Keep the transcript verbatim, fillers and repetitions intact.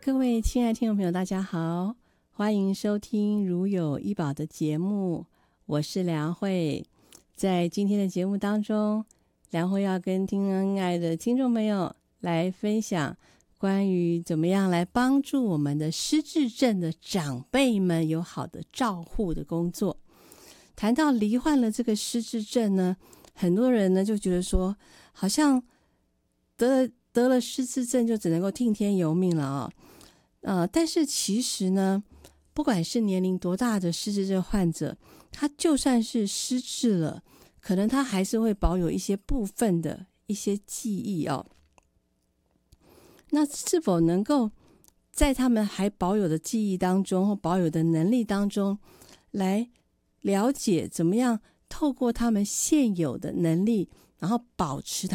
各位亲爱听众朋友大家好，欢迎收听如有医保的节目，我是梁慧。在今天的节目当中，梁慧要跟亲爱的听众朋友来分享关于怎么样来帮助我们的失智症的长辈们有好的照护的工作。谈到罹患了这个失智症呢，很多人呢就觉得说好像得了得了失智症就只能够听天由命了啊、哦呃，但是其实呢，不管是年龄多大的失智症患者，他就算是失智了，可能他还是会保有一些部分的一些记忆哦。那是否能够在他们还保有的记忆当中或保有的能力当中来了解怎么样透过他们现有的能力，然后保持他